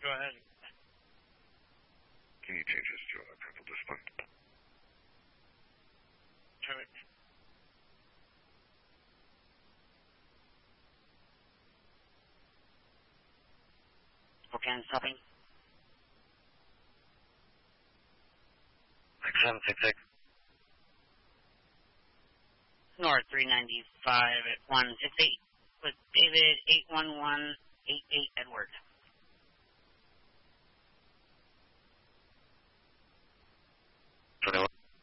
Go ahead. Can you change this to a purple display? Turn it. Okay, stopping. 6766. North 395 at 168 with David 81188 Edward. Turn